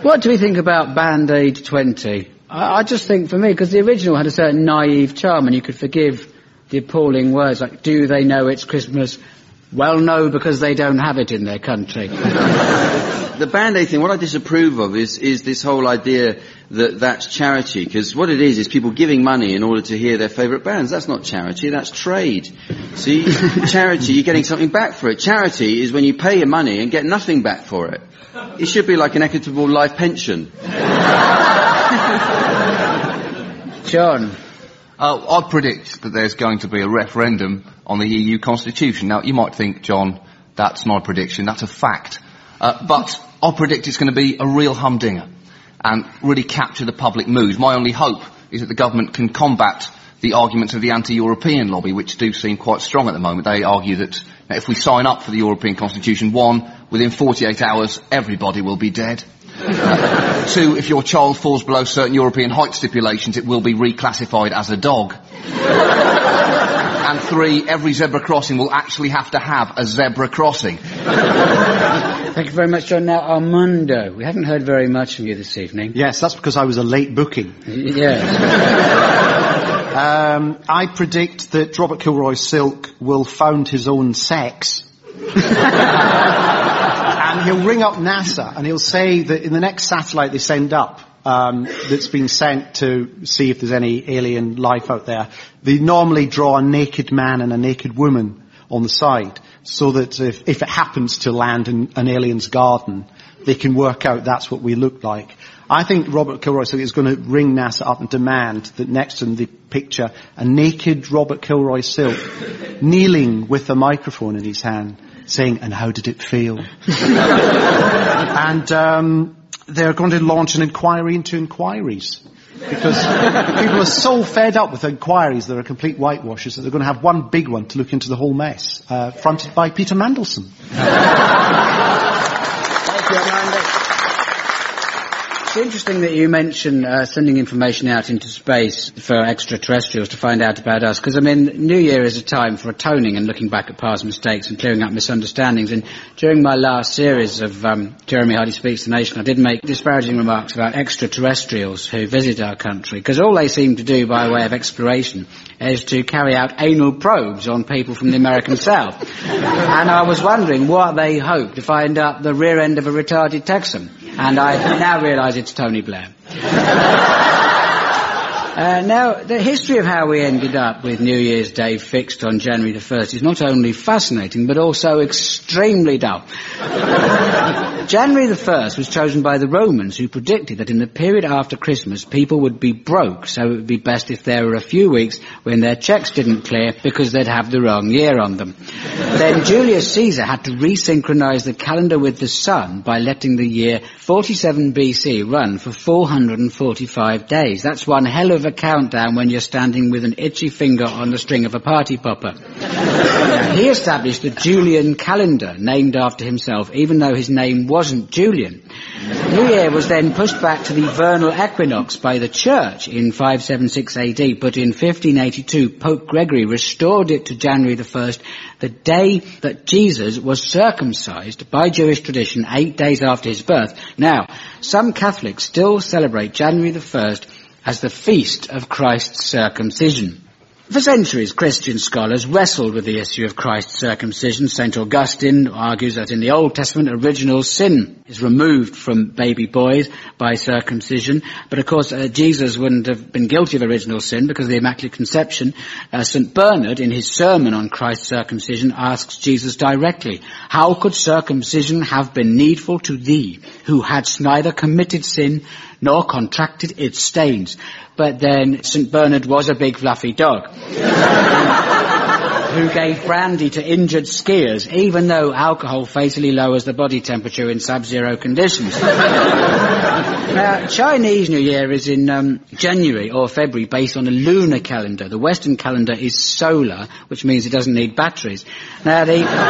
What do we think about Band-Aid 20? I just think, for me, because the original had a certain naive charm, and you could forgive the appalling words like, do they know it's Christmas? Well, no, because they don't have it in their country. The Band-Aid thing, what I disapprove of is this whole idea that that's charity, because what it is people giving money in order to hear their favourite bands. That's not charity, that's trade. See, charity, you're getting something back for it. Charity is when you pay your money and get nothing back for it. It should be like an equitable life pension. John? I predict that there's going to be a referendum on the EU Constitution. Now, you might think, John, that's not a prediction, that's a fact. But I predict it's going to be a real humdinger and really capture the public mood. My only hope is that the government can combat the arguments of the anti-European lobby, which do seem quite strong at the moment. They argue that if we sign up for the European Constitution, 1, within 48 hours, everybody will be dead. 2, if your child falls below certain European height stipulations, it will be reclassified as a dog. And 3, every zebra crossing will actually have to have a zebra crossing. Thank you very much, John. Now, Armando, we haven't heard very much from you this evening. Yes, that's because I was a late booking. Yes. I predict that Robert Kilroy Silk will found his own sex. And he'll ring up NASA and he'll say that in the next satellite they send up, that's been sent to see if there's any alien life out there, they normally draw a naked man and a naked woman on the side, so that if it happens to land in an alien's garden, they can work out that's what we look like. I think Robert Kilroy Silk is going to ring NASA up and demand that next to him they picture a naked Robert Kilroy Silk kneeling with a microphone in his hand, saying, "And how did it feel?" And they're going to launch an inquiry into inquiries. Because people are so fed up with inquiries that are complete whitewashes that they're going to have one big one to look into the whole mess, fronted by Peter Mandelson. Thank you, Amanda. It's interesting that you mention sending information out into space for extraterrestrials to find out about us, because, I mean, New Year is a time for atoning and looking back at past mistakes and clearing up misunderstandings. And during my last series of Jeremy Hardy Speaks the Nation, I did make disparaging remarks about extraterrestrials who visit our country, because all they seem to do by way of exploration is to carry out anal probes on people from the American South. And I was wondering what they hope to find up the rear end of a retarded Texan. And I now realise it's Tony Blair. Now, the history of how we ended up with New Year's Day fixed on January the 1st is not only fascinating, but also extremely dull. January the 1st was chosen by the Romans, who predicted that in the period after Christmas, people would be broke, so it would be best if there were a few weeks when their checks didn't clear because they'd have the wrong year on them. Then Julius Caesar had to resynchronize the calendar with the sun by letting the year 47 BC run for 445 days. That's one hell of a countdown when you're standing with an itchy finger on the string of a party popper. Now, he established the Julian calendar, named after himself, even though his name wasn't Julian. New Year was then pushed back to the vernal equinox by the Church in 576 AD, but in 1582 Pope Gregory restored it to January the 1st, the day that Jesus was circumcised by Jewish tradition 8 days after his birth. Now, some Catholics still celebrate January the 1st as the feast of Christ's circumcision. For centuries, Christian scholars wrestled with the issue of Christ's circumcision. St. Augustine argues that in the Old Testament, original sin is removed from baby boys by circumcision. But of course, Jesus wouldn't have been guilty of original sin because of the Immaculate Conception. St. Bernard, in his sermon on Christ's circumcision, asks Jesus directly, "How could circumcision have been needful to thee, who hadst neither committed sin nor contracted its stains?" But then St. Bernard was a big fluffy dog who gave brandy to injured skiers, even though alcohol fatally lowers the body temperature in sub-zero conditions. Now, Chinese New Year is in January or February based on a lunar calendar. The Western calendar is solar, which means it doesn't need batteries. Now,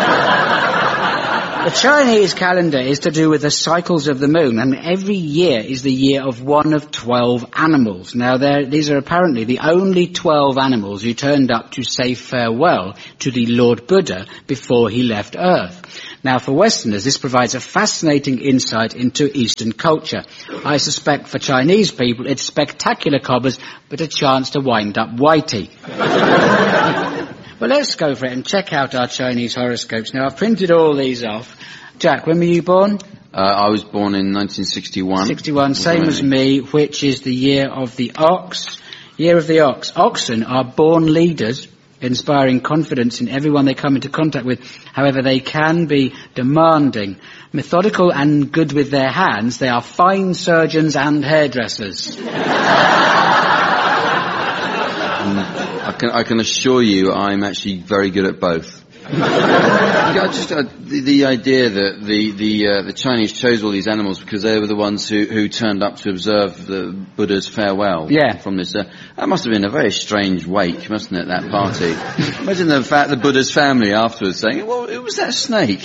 the Chinese calendar is to do with the cycles of the moon, and every year is the year of one of 12 animals. Now, these are apparently the only 12 animals who turned up to say farewell to the Lord Buddha before he left Earth. Now, for Westerners, this provides a fascinating insight into Eastern culture. I suspect for Chinese people, it's spectacular cobblers, but a chance to wind up whitey. Well, let's go for it and check out our Chinese horoscopes. Now, I've printed all these off. Jack, when were you born? I was born in 1961. 61, same as me, which is the year of the ox. Year of the ox. Oxen are born leaders, inspiring confidence in everyone they come into contact with. However, they can be demanding. Methodical and good with their hands, they are fine surgeons and hairdressers. I can assure you I'm actually very good at both. The idea that the Chinese chose all these animals because they were the ones who turned up to observe the Buddha's farewell. Yeah. From this, that must have been a very strange wake, mustn't it? That party. Imagine the Buddha's family afterwards saying, "Well, it was that snake."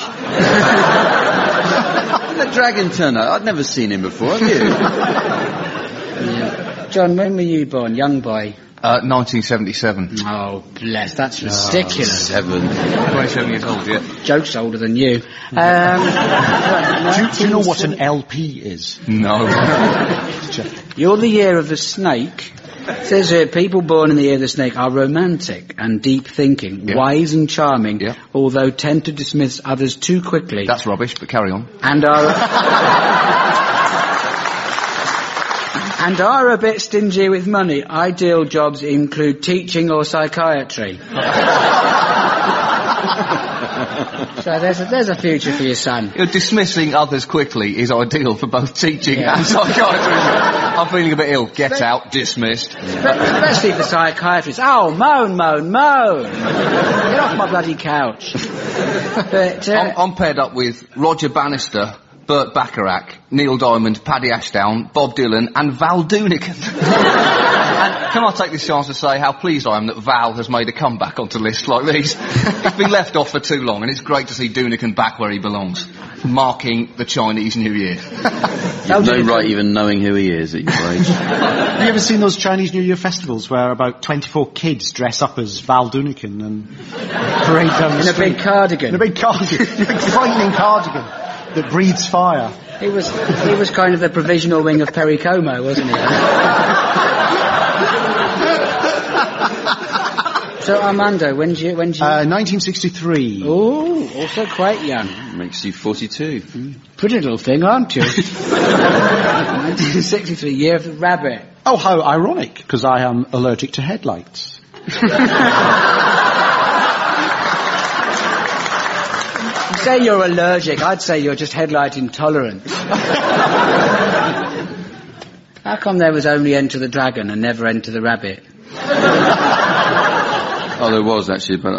That dragon turned up. I'd never seen him before. Have you? Yeah. John, when were you born? Young boy. 1977. Oh, bless. That's ridiculous. 27 years old, yeah. Joke's older than you. Do you know what an LP is? No. You're the year of the snake. It says here, people born in the year of the snake are romantic and deep thinking, wise and charming, although tend to dismiss others too quickly. That's rubbish, but carry on. And are a bit stingy with money. Ideal jobs include teaching or psychiatry. So there's a future for your son. Dismissing others quickly is ideal for both teaching and psychiatry. I'm feeling a bit ill. Get out. Dismissed. Especially for psychiatrists. Oh, moan. Get off my bloody couch. But, I'm paired up with Roger Bannister, Burt Bacharach, Neil Diamond, Paddy Ashdown, Bob Dylan and Val Doonican. And can I take this chance to say how pleased I am that Val has made a comeback onto lists like these. He's been left off for too long and it's great to see Doonican back where he belongs, marking the Chinese New Year. You've no right even knowing who he is at your age. Have you ever seen those Chinese New Year festivals where about 24 kids dress up as Val Doonican and parade down the street? In a big cardigan. In a big cardigan. A big frightening cardigan that breathes fire. He was kind of the provisional wing of Perry Como, wasn't he? So Armando, when did you? 1963. Oh, also quite young. Makes you 42. Pretty little thing, aren't you? 1963, year of the rabbit. Oh, how ironic, because I am allergic to headlights. You say you're allergic, I'd say you're just headlight intolerant. How come there was only Enter the Dragon and never Enter the Rabbit? Oh, there was actually, but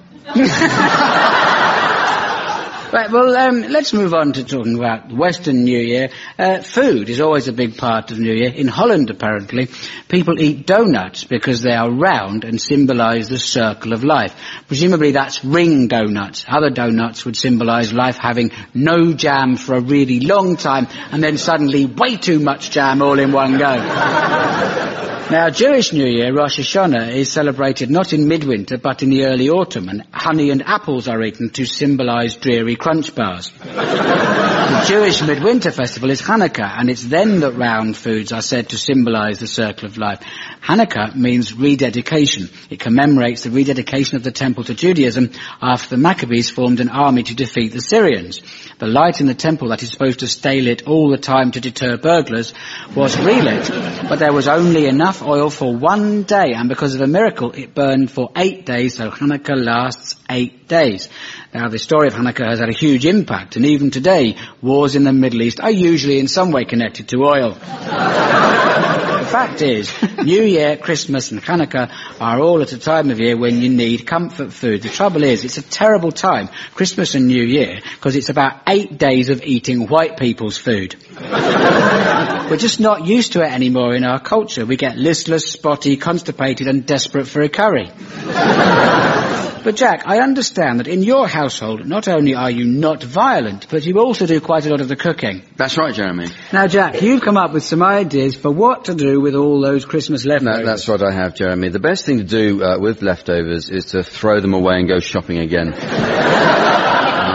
Right, well, let's move on to talking about Western New Year. Food is always a big part of New Year. In Holland, apparently, people eat donuts because they are round and symbolise the circle of life. Presumably that's ring donuts. Other donuts would symbolise life having no jam for a really long time and then suddenly way too much jam all in one go. Now, Jewish New Year, Rosh Hashanah, is celebrated not in midwinter but in the early autumn, and honey and apples are eaten to symbolise dreary crunch bars. The Jewish midwinter festival is Hanukkah, and it's then that round foods are said to symbolise the circle of life. Hanukkah means rededication. It commemorates the rededication of the temple to Judaism after the Maccabees formed an army to defeat the Syrians. The light in the temple that is supposed to stay lit all the time to deter burglars was relit, but there was only enough oil for 1 day, and because of a miracle it burned for 8 days, so Hanukkah lasts 8 days. Now, the story of Hanukkah has had a huge impact, and even today, wars in the Middle East are usually in some way connected to oil. The fact is, New Year, Christmas and Hanukkah are all at a time of year when you need comfort food. The trouble is, it's a terrible time, Christmas and New Year, because it's about 8 days of eating white people's food. We're just not used to it anymore in our culture. We get listless, spotty, constipated and desperate for a curry. But Jack, I understand that in your household, not only are you not violent, but you also do quite a lot of the cooking. That's right, Jeremy. Now, Jack, you've come up with some ideas for what to do with all those Christmas leftovers. That's what I have, Jeremy. The best thing to do with leftovers is to throw them away and go shopping again.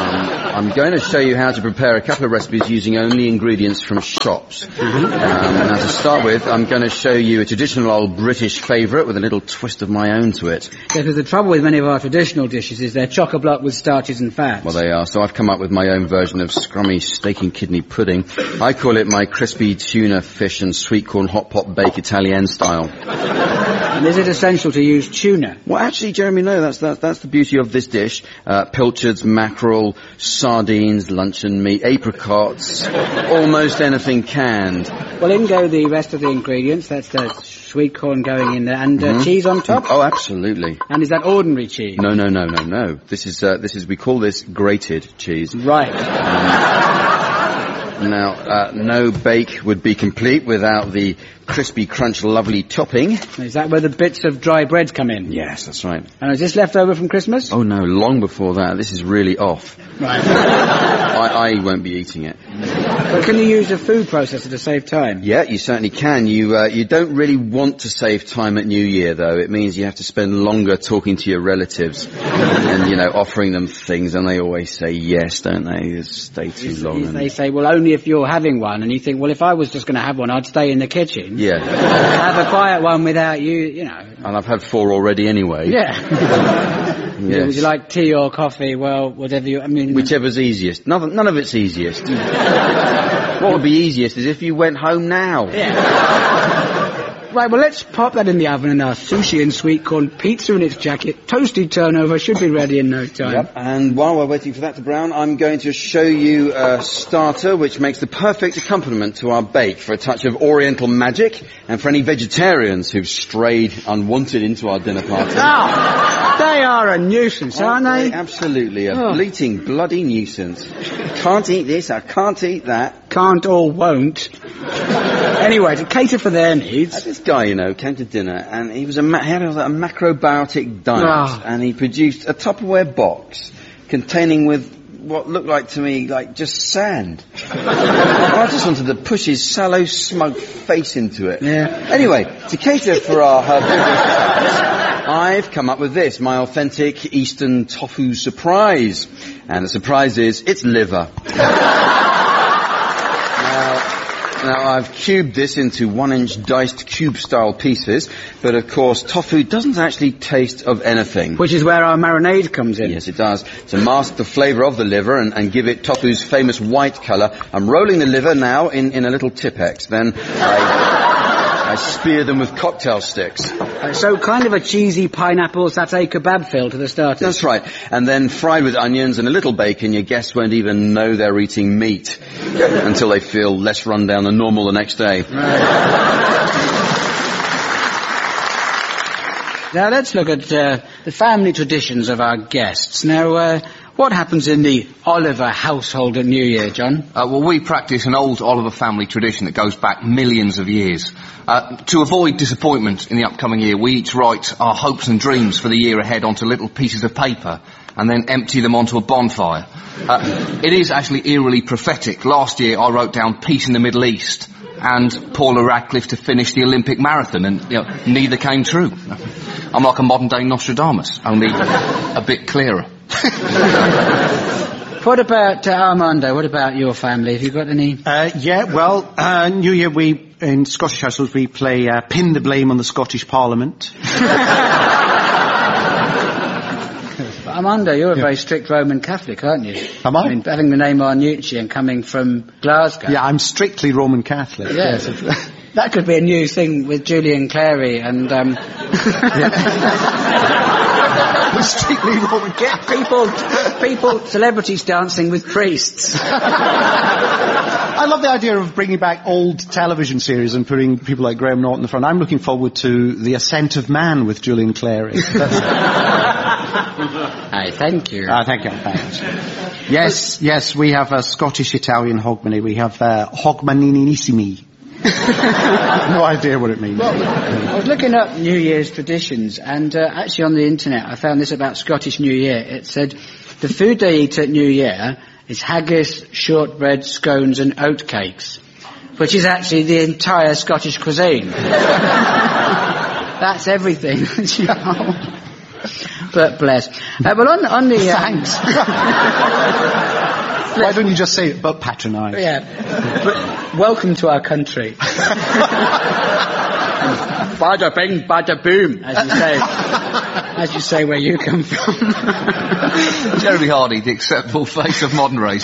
I'm going to show you how to prepare a couple of recipes using only ingredients from shops. Now to start with, I'm going to show you a traditional old British favourite with a little twist of my own to it. Because the trouble with many of our traditional dishes is they're chock-a-block with starches and fats. Well, they are. So I've come up with my own version of scrummy steak and kidney pudding. I call it my crispy tuna, fish and sweet corn hot pot bake Italian style. And is it essential to use tuna? Well, actually, Jeremy, no, that's the beauty of this dish. Pilchards, mackerel, sardines, luncheon meat, apricots, almost anything canned. Well, in go the rest of the ingredients. That's the sweet corn going in there, and cheese on top. Oh, absolutely. And is that ordinary cheese? No. This is we call this grated cheese. Right. Now, no bake would be complete without the crispy crunch lovely topping. Is that where the bits of dry bread come in? Yes, that's right. And is this left over from Christmas? Oh no, long before that. This is really off. Right. I won't be eating it. But can you use a food processor to save time? Yeah, you certainly can. You don't really want to save time at New Year, though. It means you have to spend longer talking to your relatives and, offering them things, and they always say yes, don't they? They stay too long. They say, well, only if you're having one, and you think, well, if I was just going to have one, I'd stay in the kitchen. Yeah. Have a quiet one without you. And I've had 4 already anyway. Yeah. Yes. Would you like tea or coffee? Well, whatever Whichever's easiest. None of it's easiest. What would be easiest is if you went home now. Yeah. Right, well, let's pop that in the oven, and our sushi and sweet corn pizza in its jacket, toasted turnover, should be ready in no time. Yep, and while we're waiting for that to brown, I'm going to show you a starter which makes the perfect accompaniment to our bake for a touch of oriental magic, and for any vegetarians who've strayed unwanted into our dinner party. Oh, they are a nuisance, aren't they? Absolutely, a bleating, bloody nuisance. Can't eat this, I can't eat that. Can't or won't. Anyway, to cater for their needs... This guy, came to dinner, and he was he had a macrobiotic diet, and he produced a Tupperware box containing with what looked like to me like just sand. I just wanted to push his sallow, smug face into it. Yeah. Anyway, to cater for our herbivorous I've come up with this, my authentic Eastern tofu surprise. And the surprise is, it's liver. Now, I've cubed this into 1-inch diced cube-style pieces, but of course, tofu doesn't actually taste of anything. Which is where our marinade comes in. Yes, it does. To mask the flavour of the liver and give it tofu's famous white colour, I'm rolling the liver now in a little Tipex. Then I spear them with cocktail sticks. So kind of a cheesy pineapple satay kebab feel to the starters. That's right. And then fried with onions and a little bacon, your guests won't even know they're eating meat until they feel less run down than normal the next day. Right. Now let's look at the family traditions of our guests. Now, what happens in the Oliver household at New Year, John? Well, we practice an old Oliver family tradition that goes back millions of years. To avoid disappointment in the upcoming year, we each write our hopes and dreams for the year ahead onto little pieces of paper and then empty them onto a bonfire. It is actually eerily prophetic. Last year I wrote down peace in the Middle East and Paula Radcliffe to finish the Olympic marathon, and neither came true. I'm like a modern-day Nostradamus, only a bit clearer. What about Armando? What about your family? Have you got any? New Year in Scottish households we play pin the blame on the Scottish Parliament. Armando, you're a very strict Roman Catholic, aren't you? Am I? Having the name Arnucci and coming from Glasgow. Yeah, I'm strictly Roman Catholic. Yes. That could be a new thing with Julian Clary and... strictly Roman Catholic. People, celebrities dancing with priests. I love the idea of bringing back old television series and putting people like Graham Norton in the front. I'm looking forward to The Ascent of Man with Julian Clary. Aye, thank you. Thank you. Thanks. Yes, we have a Scottish-Italian hogmanay. We have hogmaninissimi. No idea what it means. Well, I was looking up New Year's traditions, and actually on the internet I found this about Scottish New Year. It said the food they eat at New Year is haggis, shortbread, scones and oatcakes, which is actually the entire Scottish cuisine. That's everything. But bless. Well, on the... Thanks. Why don't you just say it, but patronise? Yeah. But welcome to our country. Bada bing, bada boom, as you say where you come from. Jeremy Hardy, the acceptable face of modern race.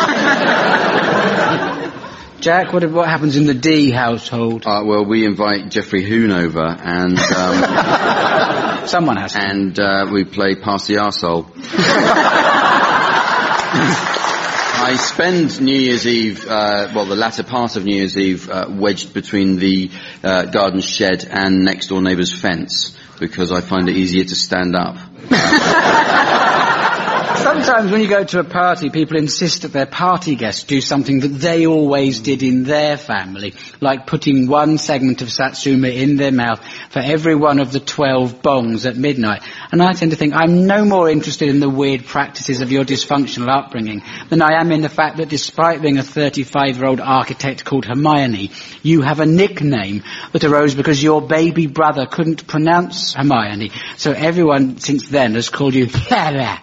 Jack, what happens in the D household? Well, we invite Jeffrey Hoon over, and someone has to. And we play Pass the Arsehole. I spend New Year's Eve, the latter part of New Year's Eve, wedged between the garden shed and next door neighbour's fence, because I find it easier to stand up. Sometimes when you go to a party, people insist that their party guests do something that they always did in their family, like putting one segment of Satsuma in their mouth for every one of the 12 bongs at midnight. And I tend to think I'm no more interested in the weird practices of your dysfunctional upbringing than I am in the fact that despite being a 35-year-old architect called Hermione, you have a nickname that arose because your baby brother couldn't pronounce Hermione. So everyone since then has called you Clara.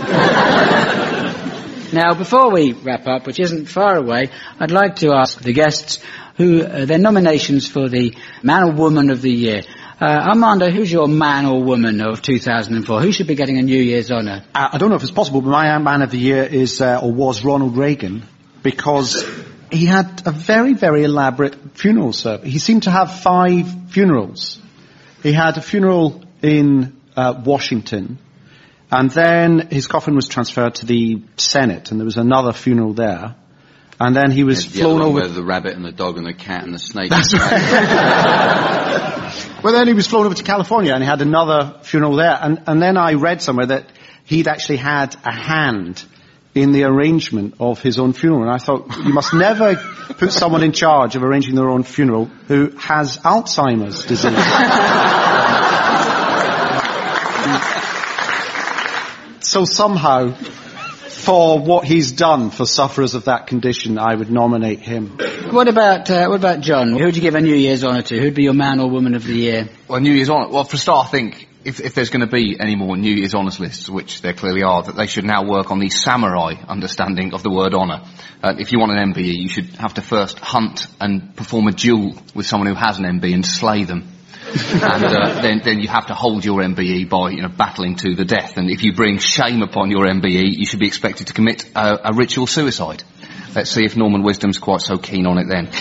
Now, before we wrap up, which isn't far away, I'd like to ask the guests who their nominations for the Man or Woman of the Year. Armando, who's your man or woman of 2004? Who should be getting a New Year's honour? I don't know if it's possible, but my man of the year is, or was, Ronald Reagan, because he had a very, very elaborate funeral service. He seemed to have 5 funerals. He had a funeral in Washington, and then his coffin was transferred to the Senate, and there was another funeral there. And then he was flown over... with the rabbit and the dog and the cat and the snake. That's right. Well, then he was flown over to California, and he had another funeral there. And then I read somewhere that he'd actually had a hand in the arrangement of his own funeral. And I thought, you must never put someone in charge of arranging their own funeral who has Alzheimer's disease. So somehow, for what he's done for sufferers of that condition, I would nominate him. What about John? Who would you give a New Year's honour to? Who'd be your man or woman of the year? Well, New Year's honour. Well, for a start, I think if there's going to be any more New Year's honours lists, which there clearly are, that they should now work on the samurai understanding of the word honour. If you want an MBE, you should have to first hunt and perform a duel with someone who has an MBE and slay them. And then you have to hold your MBE by battling to the death. And if you bring shame upon your MBE, you should be expected to commit a ritual suicide. Let's see if Norman Wisdom's quite so keen on it then.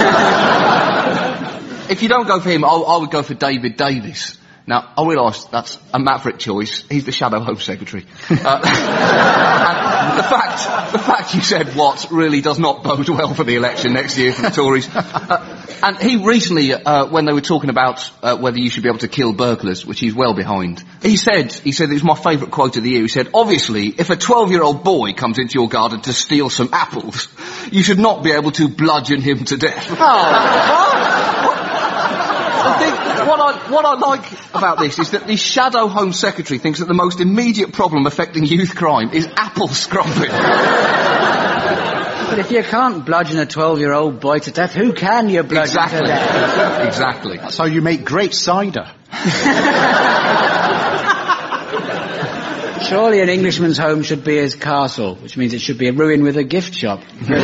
If you don't go for him, I would go for David Davis. Now, I realise that's a maverick choice. He's the Shadow Home Secretary. And the fact you said what really does not bode well for the election next year for the Tories. And he recently, when they were talking about whether you should be able to kill burglars, which he's well behind, he said it was my favourite quote of the year. He said, obviously, if a 12-year-old boy comes into your garden to steal some apples, you should not be able to bludgeon him to death. I think what I like about this is that the Shadow Home Secretary thinks that the most immediate problem affecting youth crime is apple scrumping. But if you can't bludgeon a 12-year-old boy to death, who can you bludgeon to death? Exactly. That's how you make great cider. Surely an Englishman's home should be his castle, which means it should be a ruin with a gift shop.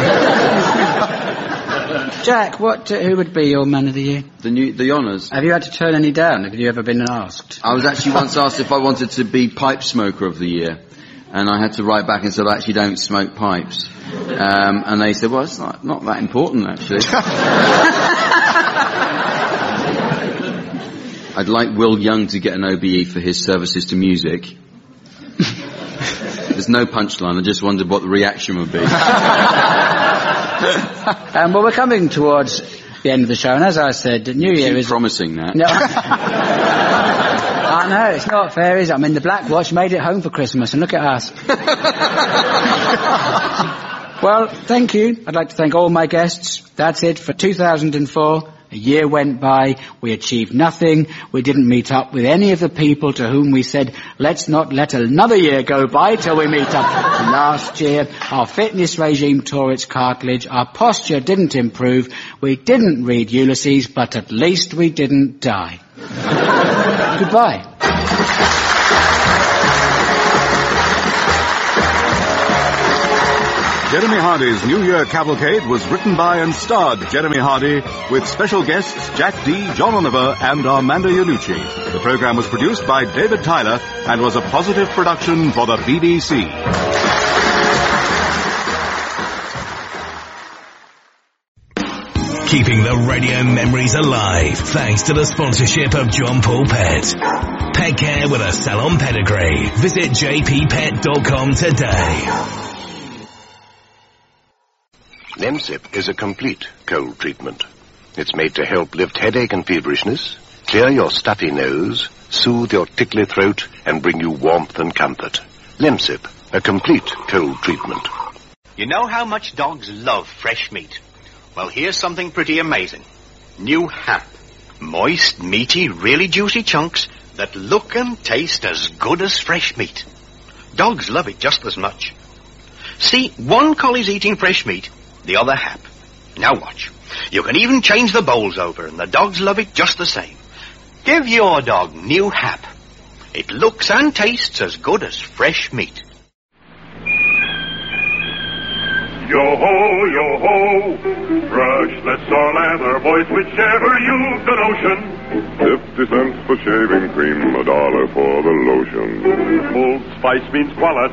Jack, who would be your man of the year? The honours. Have you had to turn any down? Have you ever been asked? I was actually once asked if I wanted to be pipe smoker of the year. And I had to write back and say, I actually don't smoke pipes. And they said, well, it's not that important, actually. I'd like Will Young to get an OBE for his services to music. There's no punchline. I just wondered what the reaction would be. Well, we're coming towards the end of the show, and as I said, New Year is... promising that. No. I know, it's not fair, is it? I mean, the Black Watch made it home for Christmas, and look at us. Well, thank you. I'd like to thank all my guests. That's it for 2004. A year went by, we achieved nothing, we didn't meet up with any of the people to whom we said, let's not let another year go by till we meet up. Last year, our fitness regime tore its cartilage, our posture didn't improve, we didn't read Ulysses, but at least we didn't die. Goodbye. Jeremy Hardy's New Year Cavalcade was written by and starred Jeremy Hardy with special guests Jack Dee, John Oliver and Armando Iannucci. The program was produced by David Tyler and was a Positive production for the BBC. Keeping the radio memories alive thanks to the sponsorship of John Paul Pet. Pet care with a salon pedigree. Visit jppet.com today. Lemsip is a complete cold treatment. It's made to help lift headache and feverishness, clear your stuffy nose, soothe your tickly throat, and bring you warmth and comfort. Lemsip, a complete cold treatment. You know how much dogs love fresh meat? Well, here's something pretty amazing. New Hap. Moist, meaty, really juicy chunks that look and taste as good as fresh meat. Dogs love it just as much. See, one collie's eating fresh meat, the other Hap. Now watch. You can even change the bowls over, and the dogs love it just the same. Give your dog New Hap. It looks and tastes as good as fresh meat. Yo-ho, yo-ho, brushless or leather, boys, whichever you've the notion. 50 cents for shaving cream, $1 for the lotion. Old Spice means quality.